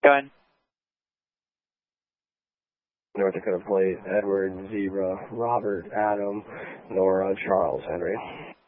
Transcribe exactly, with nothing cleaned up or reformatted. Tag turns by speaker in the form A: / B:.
A: Go ahead.
B: North Dakota plate, Edward, Zebra, Robert, Adam, Nora, Charles, Henry.